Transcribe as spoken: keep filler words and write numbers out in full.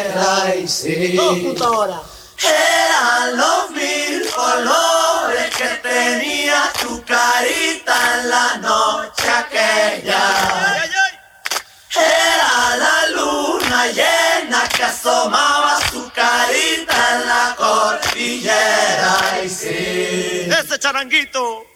cordillera y sí. Eran los mil colores que tenía tu carita en la noche aquella. Era la luna llena que asomaba su carita en la cordillera y sí. Ese charanguito.